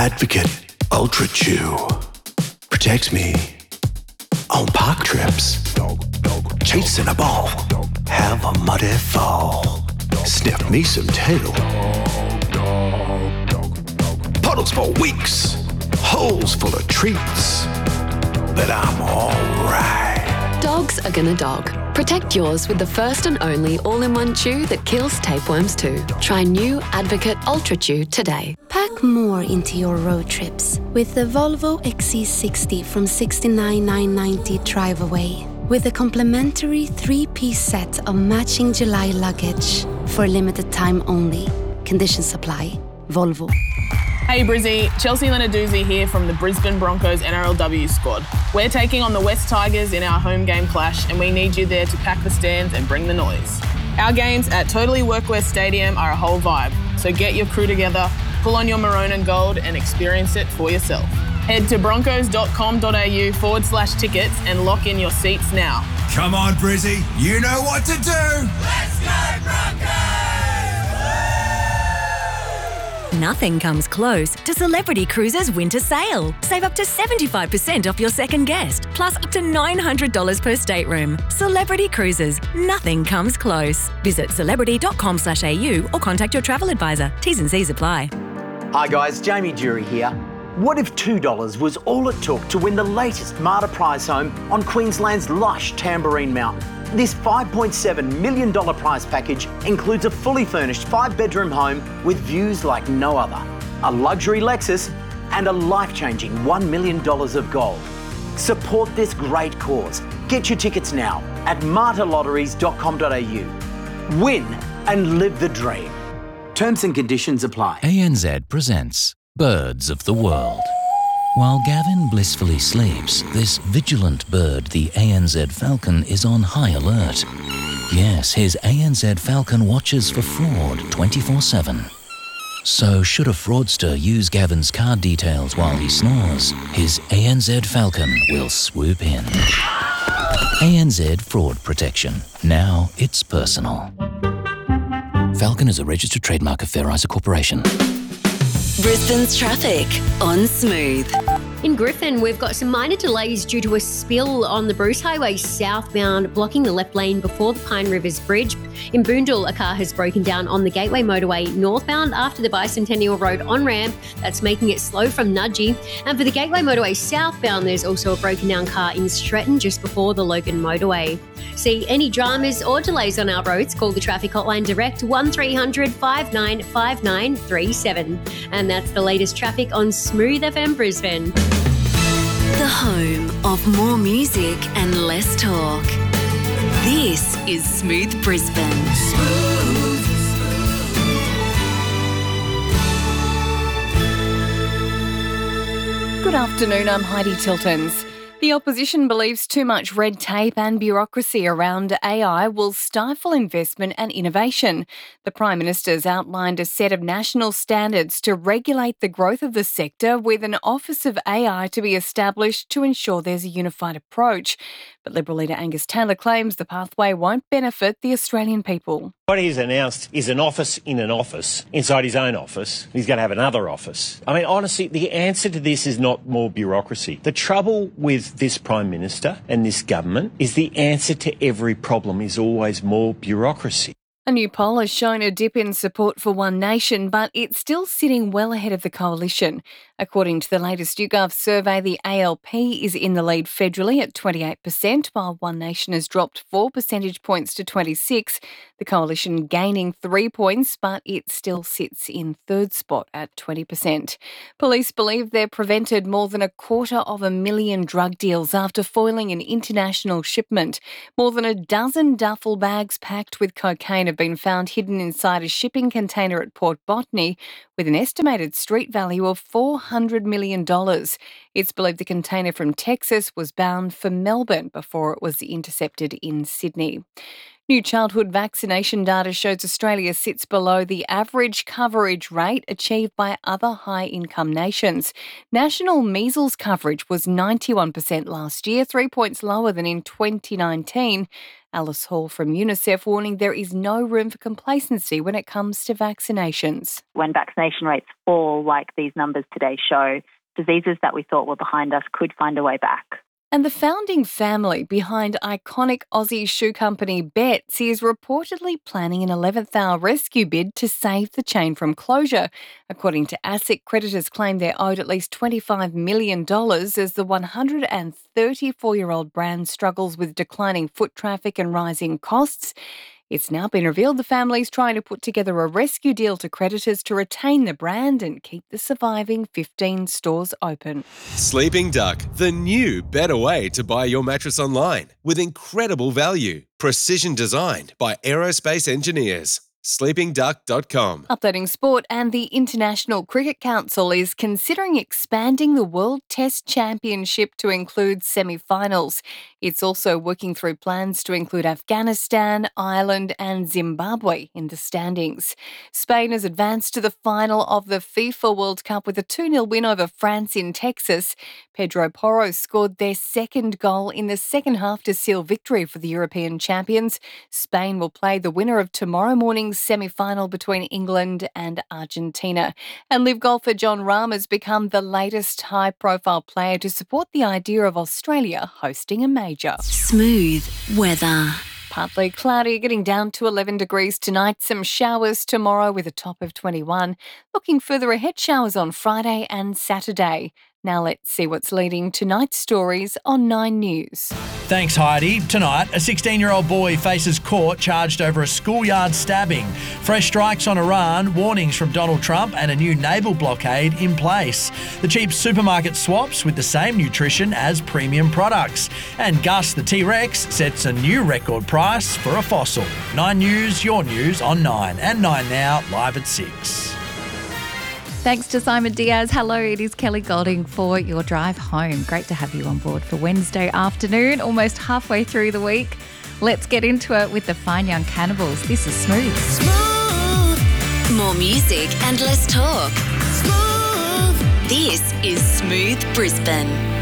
Advocate Ultra Chew protects me on park trips, chasing a ball, have a muddy fall, sniff me some tail, puddles for weeks, holes full of treats, but I'm alright. Dogs are gonna dog. Protect yours with the first and only all-in-one chew that kills tapeworms too. Try new Advocate Ultra Chew today. Pack more into your road trips with the Volvo XC60 from $69,990 Drive Away. With a complimentary 3-piece set of matching July luggage for a limited time only. Conditions apply. Volvo. Hey Brizzy, Chelsea Lenarduzzi here from the Brisbane Broncos NRLW squad. We're taking on the West Tigers in our home game clash and we need you there to pack the stands and bring the noise. Our games at Totally Workwear Stadium are a whole vibe, so get your crew together, pull on your maroon and gold and experience it for yourself. Head to broncos.com.au/tickets and lock in your seats now. Come on Brizzy, you know what to do! Let's go Broncos! Nothing comes close to Celebrity Cruises' winter sale. Save up to 75% off your second guest, plus up to $900 per stateroom. Celebrity Cruises, nothing comes close. Visit celebrity.com/au or contact your travel advisor. T's and C's apply. Hi guys, Jamie Dury here. What if $2 was all it took to win the latest Marta prize home on Queensland's lush Tamborine Mountain? This $5.7 million prize package includes a fully furnished 5-bedroom home with views like no other, a luxury Lexus, and a life-changing $1 million of gold. Support this great cause. Get your tickets now at martalotteries.com.au. Win and live the dream. Terms and conditions apply. ANZ presents Birds of the World. While Gavin blissfully sleeps, this vigilant bird, the ANZ falcon, is on high alert. Yes, his ANZ falcon watches for fraud 24/7. So should a fraudster use Gavin's card details while he snores, his ANZ falcon will swoop in. ANZ Fraud Protection. Now it's personal. Falcon is a registered trademark of Fair Isa Corporation. Brisbane's traffic on Smooth. In Griffin, we've got some minor delays due to a spill on the Bruce Highway southbound, blocking the left lane before the Pine Rivers Bridge. In Boondall, a car has broken down on the Gateway Motorway northbound after the Bicentennial Road on-ramp. That's making it slow from Nudgee. And for the Gateway Motorway southbound, there's also a broken down car in Stretton just before the Logan Motorway. See any dramas or delays on our roads, call the traffic hotline direct 1300 595937. And that's the latest traffic on Smooth FM Brisbane. The home of more music and less talk. This is Smooth Brisbane. Good afternoon, I'm Heidi Tiltons. The opposition believes too much red tape and bureaucracy around AI will stifle investment and innovation. The Prime Minister's outlined a set of national standards to regulate the growth of the sector, with an Office of AI to be established to ensure there's a unified approach. But Liberal leader Angus Taylor claims the pathway won't benefit the Australian people. What he's announced is an office in an office, inside his own office. He's going to have another office. I mean, honestly, the answer to this is not more bureaucracy. The trouble with this Prime Minister and this government is the answer to every problem is always more bureaucracy. A new poll has shown a dip in support for One Nation, but it's still sitting well ahead of the coalition. According to the latest YouGov survey, the ALP is in the lead federally at 28%, while One Nation has dropped 4 percentage points to 26%. The coalition gaining 3 points, but it still sits in third spot at 20%. Police believe they've prevented more than 250,000 drug deals after foiling an international shipment. More than a dozen duffel bags packed with cocaine have been found hidden inside a shipping container at Port Botany, with an estimated street value of $400 million. It's believed the container from Texas was bound for Melbourne before it was intercepted in Sydney. New childhood vaccination data shows Australia sits below the average coverage rate achieved by other high-income nations. National measles coverage was 91% last year, 3 points lower than in 2019. Alice Hall from UNICEF warning there is no room for complacency when it comes to vaccinations. When vaccination rates fall, like these numbers today show, diseases that we thought were behind us could find a way back. And the founding family behind iconic Aussie shoe company Betts is reportedly planning an 11th hour rescue bid to save the chain from closure. According to ASIC, creditors claim they're owed at least $25 million as the 134-year-old brand struggles with declining foot traffic and rising costs. It's now been revealed the family's trying to put together a rescue deal to creditors to retain the brand and keep the surviving 15 stores open. Sleeping Duck, the new, better way to buy your mattress online with incredible value. Precision designed by aerospace engineers. sleepingduck.com. Updating sport, and the International Cricket Council is considering expanding the World Test Championship to include semi-finals. It's also working through plans to include Afghanistan, Ireland and Zimbabwe in the standings. Spain has advanced to the final of the FIFA World Cup with a 2-0 win over France in Texas. Pedro Porro scored their second goal in the second half to seal victory for the European champions. Spain will play the winner of tomorrow morning's semi-final between England and Argentina. And live golfer John Rahm has become the latest high-profile player to support the idea of Australia hosting a major. Smooth weather. Partly cloudy, getting down to 11 degrees tonight. Some showers tomorrow with a top of 21. Looking further ahead, showers on Friday and Saturday. Now let's see what's leading tonight's stories on 9 News. Thanks, Heidi. Tonight, a 16-year-old boy faces court charged over a schoolyard stabbing. Fresh strikes on Iran, warnings from Donald Trump and a new naval blockade in place. The cheap supermarket swaps with the same nutrition as premium products. And Gus the T-Rex sets a new record price for a fossil. 9 News, your news on 9. And 9 Now, live at 6. Thanks to Simon Diaz. Hello, it is Kelly Golding for your drive home. Great to have you on board for Wednesday afternoon, almost halfway through the week. Let's get into it with the Fine Young Cannibals. This is Smooth. Smooth. More music and less talk. Smooth. This is Smooth Brisbane.